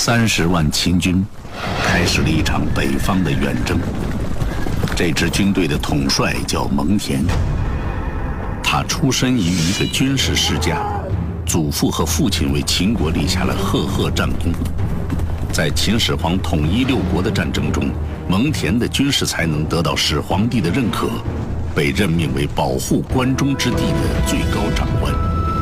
30万秦军开始了一场北方的远征。这支军队的统帅叫蒙恬，他出身于一个军事世家，祖父和父亲为秦国立下了赫赫战功。在秦始皇统一6国的战争中，蒙恬的军事才能得到始皇帝的认可，被任命为保护关中之地的最高长官。